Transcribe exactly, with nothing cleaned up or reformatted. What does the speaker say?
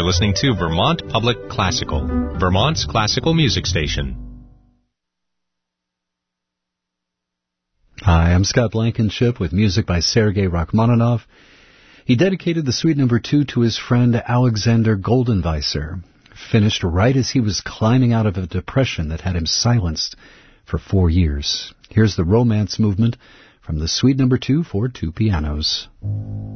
listening to Vermont Public Classical, Vermont's classical music station. Hi, I'm Scott Blankenship with music by Sergei Rachmaninoff. He dedicated the Suite Number Two to his friend Alexander Goldenweiser, finished right as he was climbing out of a depression that had him silenced for four years. Here's the Romance movement from the Suite Number Two for two pianos.